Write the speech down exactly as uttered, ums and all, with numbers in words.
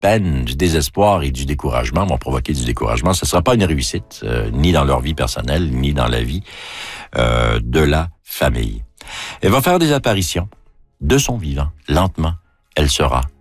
peine, du désespoir et du découragement, vont provoquer du découragement. Ce ne sera pas une réussite, euh, ni dans leur vie personnelle, ni dans la vie euh, de la famille. Elle va faire des apparitions de son vivant. Lentement, elle sera